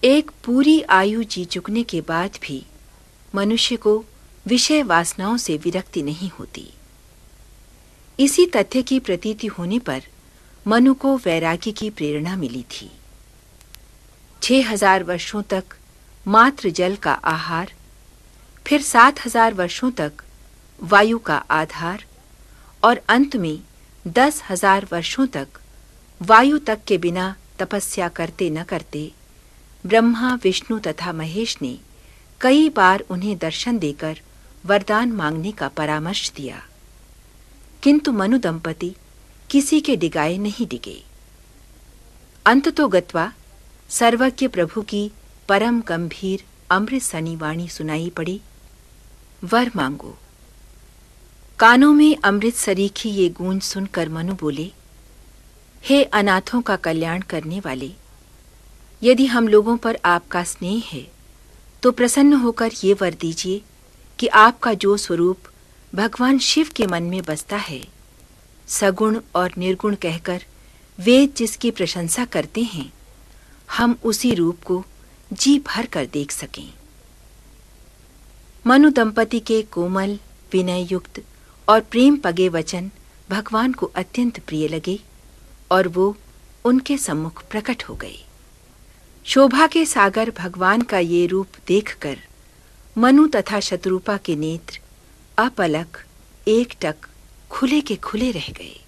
एक पूरी आयु जी चुकने के बाद भी मनुष्य को विषय वासनाओं से विरक्ति नहीं होती। इसी तथ्य की प्रतीति होने पर मनु को वैराग्य की प्रेरणा मिली थी। 6000 वर्षों तक मात्र जल का आहार, फिर 7000 वर्षों तक वायु का आधार और अंत में 10,000 वर्षों तक वायु तक के बिना तपस्या करते न करते ब्रह्मा, विष्णु तथा महेश ने कई बार उन्हें दर्शन देकर वरदान मांगने का परामर्श दिया, किंतु मनु दंपति किसी के डिगाए नहीं डिगे। अंततोगत्वा सर्वज्ञ प्रभु की परम गंभीर अमृत सनी वाणी सुनाई पड़ी, वर मांगो। कानों में अमृत सरीखी ये गूंज सुनकर मनु बोले, हे अनाथों का कल्याण करने वाले, यदि हम लोगों पर आपका स्नेह है तो प्रसन्न होकर ये वर दीजिए कि आपका जो स्वरूप भगवान शिव के मन में बसता है, सगुण और निर्गुण कहकर वेद जिसकी प्रशंसा करते हैं, हम उसी रूप को जी भर कर देख सकें। मनु दंपति के कोमल, विनय युक्त और प्रेम पगे वचन भगवान को अत्यंत प्रिय लगे और वो उनके सम्मुख प्रकट हो गए। शोभा के सागर भगवान का ये रूप देखकर मनु तथा शत्रुपा के नेत्र अपलक एकटक खुले के खुले रह गए।